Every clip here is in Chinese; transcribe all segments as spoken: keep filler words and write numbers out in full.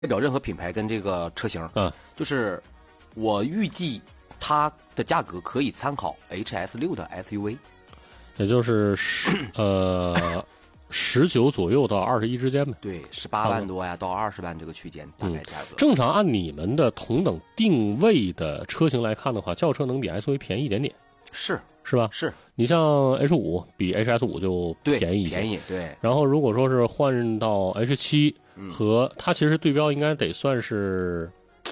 代表任何品牌跟这个车型， 嗯， 就是我预计它的价格可以参考 H S 六的 S U V， 也就是十呃十九左右到二十一之间呗。 对，十八万多呀到二十万这个区间大概价格、 嗯。正常按你们的同等定位的车型来看的话，轿车能比 S U V 便宜一点点， 是是吧？ 是。 你像 H 五比 H S 五就便宜一些， 便宜对。 然后如果说是换到 H 七和、嗯、它其实对标应该得算是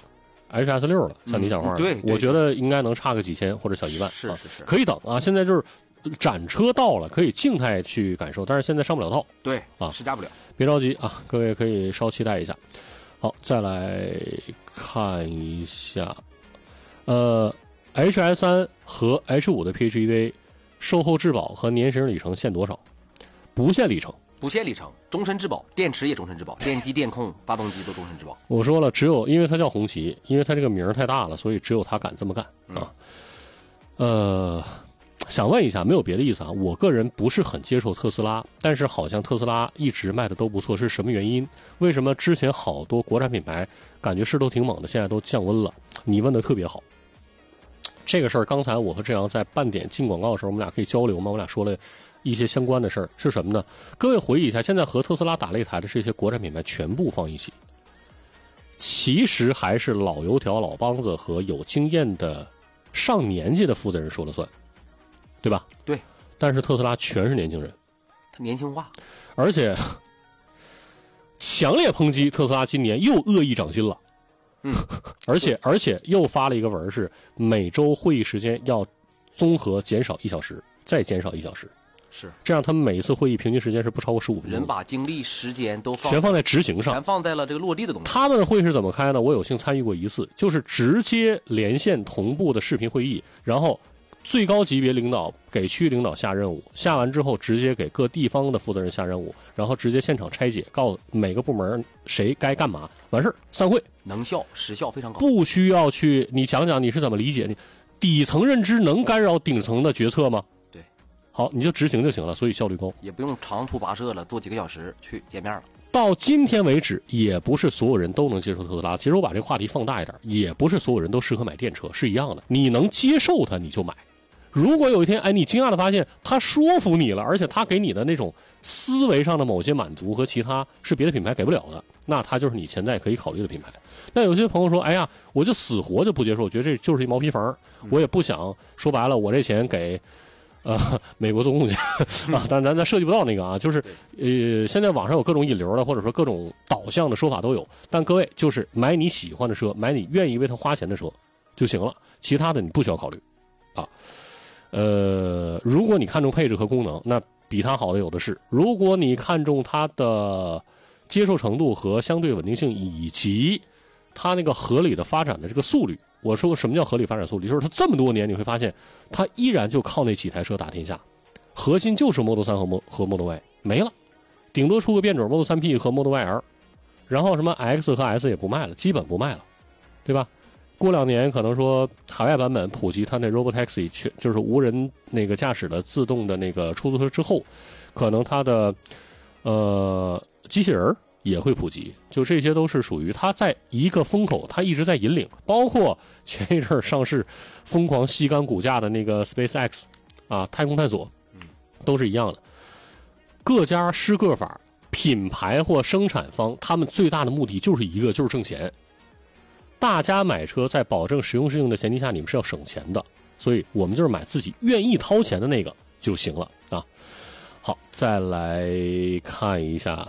H S 六了，像理想化、 嗯、对, 对， 我觉得应该能差个几千或者小一万， 是是是、 啊，可以等啊。现在就是展车到了，可以静态去感受，但是现在上不了道， 对啊， 试驾不了， 别着急啊，各位可以稍期待一下。好，再来看一下，呃 ，H S 三和 H 五的 P H E V。售后质保和年行里程限多少？不限里程， 不限里程，终身质保，电池也终身质保，电机、电控、发动机都终身质保。 我说了，只有因为它叫红旗，因为它这个名儿太大了，所以只有他敢这么干啊。嗯、呃，想问一下，没有别的意思啊，我个人不是很接受特斯拉，但是好像特斯拉一直卖的都不错，是什么原因？为什么之前好多国产品牌感觉势头挺猛的，现在都降温了？你问的特别好。这个事儿，刚才我和志阳在半点进广告的时候，我们俩可以交流吗？我们俩说了一些相关的事儿，是什么呢？各位回忆一下，现在和特斯拉打擂台的这些国产品牌全部放一起，其实还是老油条、老帮子和有经验的上年纪的负责人说了算，对吧？ 对。 但是特斯拉全是年轻人， 他年轻化， 而且强烈抨击特斯拉今年又恶意涨薪了。 嗯， 而且而且又发了一个文，是每周会议时间要综合减少一小时，再减少一小时， 是这样，他们每一次会议平均时间是不超过十五分钟。 人把精力、时间都放全放在执行上， 全放在了这个落地的东西。 他们的会是怎么开呢？我有幸参与过一次，就是直接连线同步的视频会议，然后最高级别领导给区域领导下任务，下完之后直接给各地方的负责人下任务，然后直接现场拆解，告诉每个部门谁该干嘛，完事儿散会， 能效时效非常高， 不需要去你讲讲你是怎么理解，你底层认知能干扰顶层的决策吗？ 对， 好，你就执行就行了，所以效率高， 也不用长途跋涉了，坐几个小时去见面了。 到今天为止，也不是所有人都能接受特斯拉。其实我把这个话题放大一点，也不是所有人都适合买电车，是一样的。你能接受它，你就买。如果有一天，哎，你惊讶的发现它说服你了，而且它给你的那种思维上的某些满足和其他是别的品牌给不了的，那它就是你潜在可以考虑的品牌。那有些朋友说，哎呀，我就死活就不接受，我觉得这就是一毛坯房，我也不想说白了，我这钱给。呃，美国做贡献啊，但咱咱涉及不到那个啊，就是呃，现在网上有各种引流的，或者说各种导向的说法都有。但各位就是买你喜欢的车，买你愿意为它花钱的车就行了，其他的你不需要考虑啊。呃，如果你看重配置和功能，那比它好的有的是；如果你看重它的接受程度和相对稳定性，以及它那个合理的发展的这个速率。我说过什么叫合理发展速率，就是它这么多年你会发现它依然就靠那几台车打天下，核心就是 Model 三和 Model 和 Model Y 没了，顶多出个变种 Model 三 P 和 Model Y L， 然后什么 X 和 S 也不卖了，基本不卖了，对吧？过两年可能说海外版本普及它那 Robotaxi 就是无人那个驾驶的自动的那个出租车之后，可能它的呃机器人也会普及，就这些都是属于它在一个风口，它一直在引领，包括前一阵上市疯狂吸干股价的那个 SpaceX 啊，太空探索，都是一样的。各家施各法，品牌或生产方，他们最大的目的就是一个，就是挣钱。大家买车在保证实用适应的前提下，你们是要省钱的，所以我们就是买自己愿意掏钱的那个就行了啊。好，再来看一下。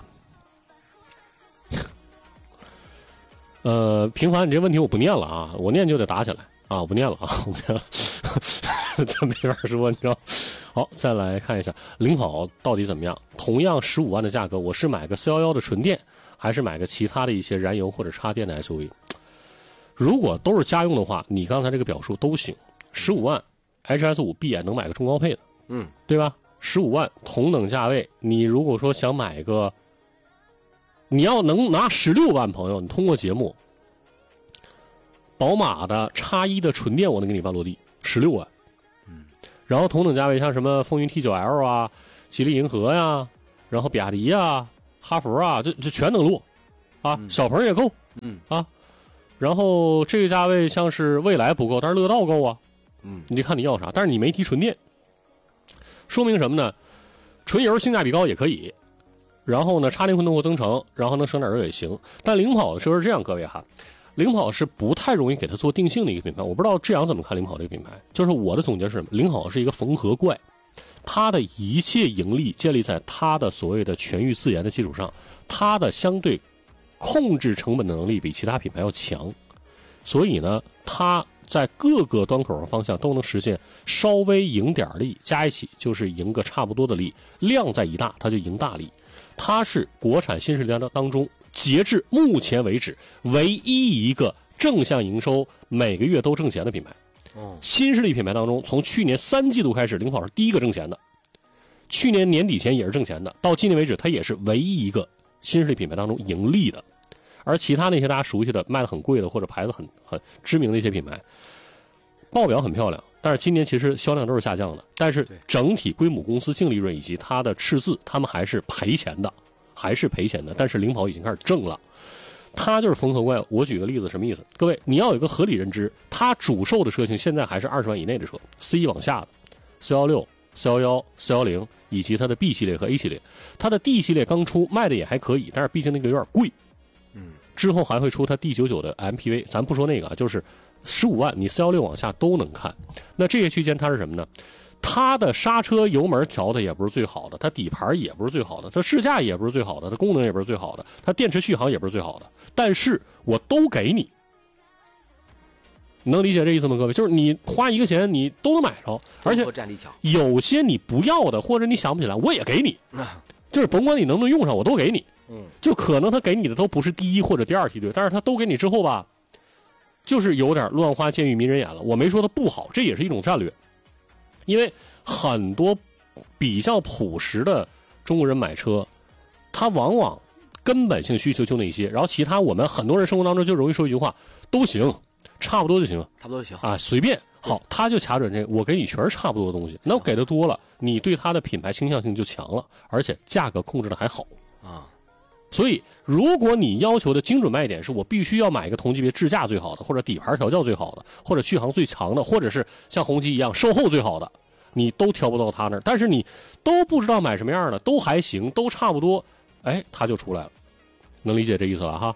呃，平凡，你这问题我不念了啊，我念就得打起来啊，我不念了啊，我不念了，这没法说，你知道。好，再来看一下领跑到底怎么样？同样十五万的价格，我是买个四一一的纯电，还是买个其他的一些燃油或者插电的 S U V？ 如果都是家用的话，你刚才这个表述都行。十五万 H S 五 闭眼能买个中高配的， 嗯， 对吧？十五万同等价位，你如果说想买个。你要能拿十六万，朋友，你通过节目，宝马的叉一的纯电我能给你办落地，十六万， 嗯， 然后同等价位像什么风云 T 九 L 啊、吉利银河呀，然后比亚迪呀、哈弗啊，这这全能落，啊， 嗯、 小鹏也够嗯啊，然后这个价位像是蔚来不够，但是乐道够啊。 嗯， 你看你要啥，但是你没提纯电，说明什么呢？纯油性价比高也可以，然后呢，插电混动或增程，然后能省点油也行。但领跑的车是这样，各位哈，领跑是不太容易给它做定性的一个品牌。我不知道志阳怎么看领跑这个品牌，就是我的总结是什么？领跑是一个缝合怪，它的一切盈利建立在它的所谓的全域自研的基础上，它的相对控制成本的能力比其他品牌要强，所以呢，它在各个端口方向都能实现稍微赢点利，加一起就是赢个差不多的利，量再一大它就赢大利。它是国产新势力当中截至目前为止唯一一个正向营收每个月都挣钱的品牌。 哦， 新势力品牌当中，从去年三季度开始，领跑是第一个挣钱的，去年年底前也是挣钱的，到今年为止它也是唯一一个新势力品牌当中盈利的。而其他那些大家熟悉的卖的很贵的或者牌子很很知名的一些品牌，报表很漂亮，但是今年其实销量都是下降的，但是整体归母公司净利润以及它的赤字，他们还是赔钱的，还是赔钱的。但是领跑已经开始挣了，它就是缝合怪。我举个例子，什么意思？各位，你要有一个合理认知，它主售的车型现在还是二十万以内的车 ，C 一往下的 四一六、四一一、四一零以及它的 B 系列和 A 系列，它的 D 系列刚出卖的也还可以，但是毕竟那个有点贵。 嗯， 之后还会出它 D 九十九的 M P V， 咱不说那个啊，就是十五万，你四一六往下都能看。那这些区间它是什么呢？它的刹车油门调的也不是最好的，它底盘也不是最好的，它试驾也不是最好的，它功能也不是最好的，它电池续航也不是最好的，但是我都给你。能理解这意思吗，各位？就是你花一个钱你都能买着，而且有些你不要的或者你想不起来，我也给你，就是甭管你能不能用上，我都给你。 嗯， 就可能他给你的都不是第一或者第二梯队，但是他都给你之后吧，就是有点乱花渐欲迷人眼了。我没说它不好，这也是一种战略，因为很多比较朴实的中国人买车，他往往根本性需求就那些，然后其他我们很多人生活当中就容易说一句话，都行，差不多就行， 差不多就行啊，随便。好，他就卡准这个，我给你全是差不多的东西，那我给的多了，你对他的品牌倾向性就强了，而且价格控制的还好啊。 所以，如果你要求的精准卖点是我必须要买一个同级别智驾最好的，或者底盘调教最好的，或者续航最强的，或者是像红旗一样售后最好的，你都挑不到他那儿。但是你都不知道买什么样的，都还行，都差不多，哎，他就出来了，能理解这意思了哈？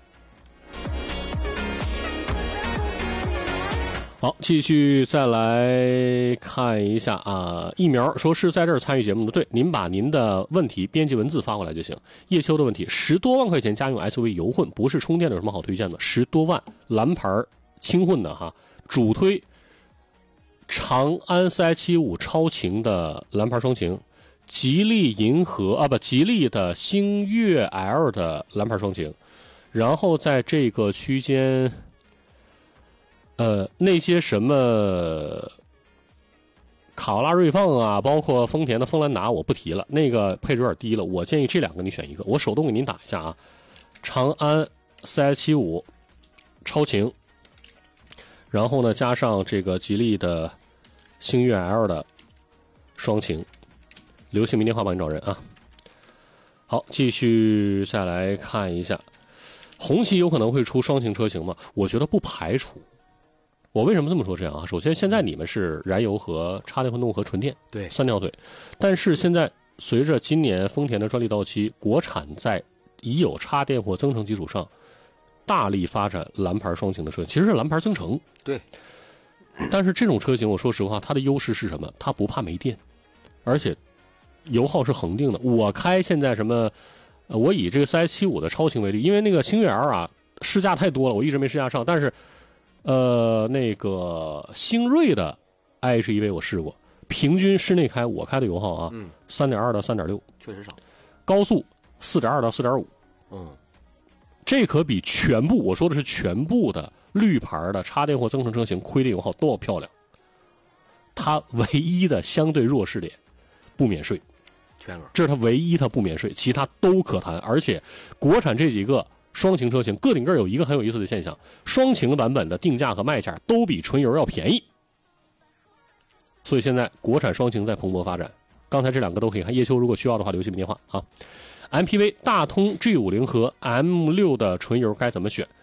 好，继续再来看一下啊。疫苗说是在这儿参与节目的，对，您把您的问题编辑文字发过来就行。叶秋的问题，十多万块钱家用 S U V 油混，不是充电的，有什么好推荐的？十多万蓝牌轻混的哈，主推长安 四 S 七五超擎的蓝牌双擎，吉利银河啊不，吉利的星越 L 的蓝牌双擎，然后在这个区间。呃，那些什么卡罗拉锐放啊，包括丰田的锋兰达，我不提了，那个配置有点低了。我建议这两个你选一个，我手动给您打一下啊。长安 四 S 七五超擎，然后呢加上这个吉利的星越 L 的双擎，留姓名电话帮你找人啊。好，继续再来看一下，红旗有可能会出双擎车型吗？我觉得不排除。我为什么这么说这样啊？首先，现在你们是燃油和插电混动和纯电， 对， 三条腿。但是现在随着今年丰田的专利到期，国产在已有插电或增程基础上，大力发展蓝牌双擎的车型，其实是蓝牌增程。 对。 但是这种车型，我说实话，它的优势是什么？它不怕没电，而且油耗是恒定的。我开现在什么？我以这个 四 S 七五的超擎为例，因为那个星越 L 啊，试驾太多了，我一直没试驾上，但是。呃，那个星瑞的 I H E V 我试过，平均室内开我开的油耗啊，嗯，三点二到三点六， 确实少。高速四点二到四点五， 嗯， 这可比全部我说的是全部的绿牌的插电或增程车型亏的油耗都要漂亮。它唯一的相对弱势点，不免税， 全额， 这是它唯一它不免税，其他都可谈。而且国产这几个。双擎车型个顶个有一个很有意思的现象，双擎版本的定价和卖价都比纯油要便宜，所以现在国产双擎在蓬勃发展。刚才这两个都可以看，叶秋如果需要的话留姓名电话啊。 M P V 大通 G 五十 和 M 六 的纯油该怎么选？